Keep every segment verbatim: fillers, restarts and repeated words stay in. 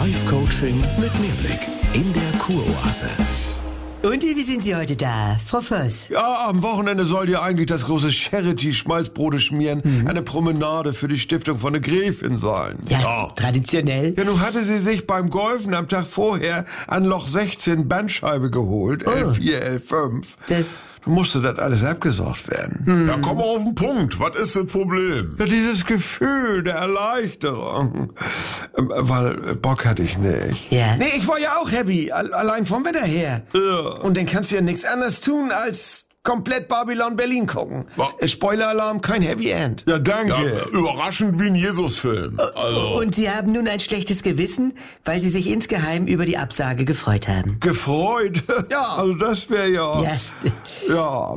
Life-Coaching mit Mehrblick in der Kuroase. Und wie sind Sie heute da, Frau Voss? Ja, am Wochenende soll ja eigentlich das große Charity-Schmalzbrote schmieren. Mhm. Eine Promenade für die Stiftung von der Gräfin sein. Ja, ja, traditionell. Ja, nun hatte sie sich beim Golfen am Tag vorher an Loch sechzehn Bandscheibe geholt. Oh. L vier, L fünf. Das... musste das alles abgesorgt werden. Hm. Ja, komm mal auf den Punkt. Was ist das Problem? Ja, dieses Gefühl der Erleichterung. Ähm, weil Bock hatte ich nicht. Ja. Nee, ich war ja auch happy. Allein vom Wetter her. Ja. Und dann kannst du ja nichts anderes tun, als komplett Babylon Berlin gucken. Was? Spoiler-Alarm, kein Happy End. Ja, danke. Ja, überraschend wie ein Jesus-Film. Also. Und Sie haben nun ein schlechtes Gewissen, weil Sie sich insgeheim über die Absage gefreut haben. Gefreut? Ja. Also das wäre ja... Ja. Ja...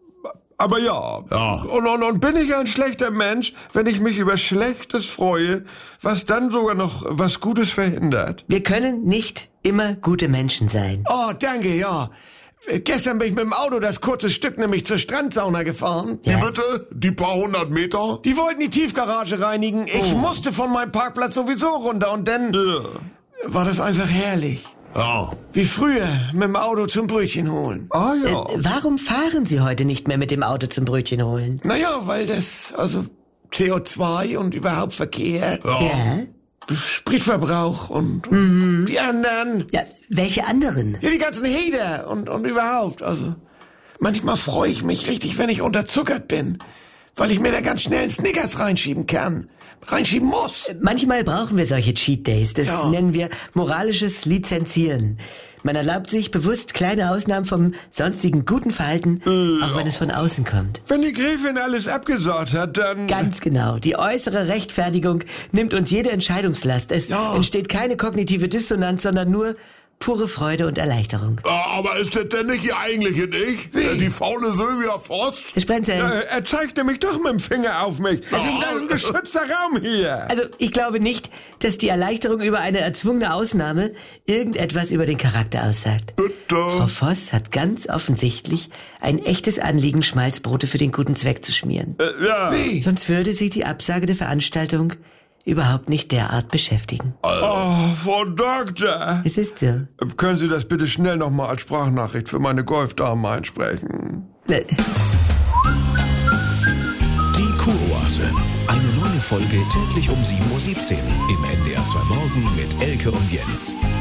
Aber ja, ja. Und, und, und bin ich ein schlechter Mensch, wenn ich mich über Schlechtes freue, was dann sogar noch was Gutes verhindert? Wir können nicht immer gute Menschen sein. Oh, danke, ja. Gestern bin ich mit dem Auto das kurze Stück nämlich zur Strandsauna gefahren. Wie ja. bitte? Die paar hundert Meter? Die wollten die Tiefgarage reinigen. Ich oh. musste von meinem Parkplatz sowieso runter und dann ja. war das einfach herrlich. Ja. Wie früher, mit dem Auto zum Brötchen holen. Ah ja. Äh, warum fahren Sie heute nicht mehr mit dem Auto zum Brötchen holen? Naja, weil das, also C O zwei und überhaupt Verkehr. Ja. ja. Spritverbrauch und, und mhm. die anderen. Ja, welche anderen? Ja, die ganzen Hater und, und überhaupt. Also, manchmal freue ich mich richtig, wenn ich unterzuckert bin, weil ich mir da ganz schnell einen Snickers reinschieben kann. Reinschieben muss. Manchmal brauchen wir solche Cheat Days. Das ja. nennen wir moralisches Lizenzieren. Man erlaubt sich bewusst kleine Ausnahmen vom sonstigen guten Verhalten, ja. auch wenn es von außen kommt. Wenn die Gräfin alles abgesagt hat, dann... Ganz genau. Die äußere Rechtfertigung nimmt uns jede Entscheidungslast. Es ja. entsteht keine kognitive Dissonanz, sondern nur pure Freude und Erleichterung. Aber ist das denn nicht Ihr eigentliche Ich? Wie? Die faule Sylvia Forst? Herr Sprenzel. Ja, er zeigt nämlich doch mit dem Finger auf mich. Das ist ein geschützter Raum hier. Also, ich glaube nicht, dass die Erleichterung über eine erzwungene Ausnahme irgendetwas über den Charakter aussagt. Bitte. Frau Voss hat ganz offensichtlich ein echtes Anliegen, Schmalzbrote für den guten Zweck zu schmieren. Äh, ja. Wie? Sonst würde sie die Absage der Veranstaltung überhaupt nicht derart beschäftigen. Oh, Frau Doktor. Es ist so. Können Sie das bitte schnell nochmal als Sprachnachricht für meine Golfdame einsprechen? Äh. Die Kuroase. Eine neue Folge täglich um sieben Uhr siebzehn im N D R zwei Morgen mit Elke und Jens.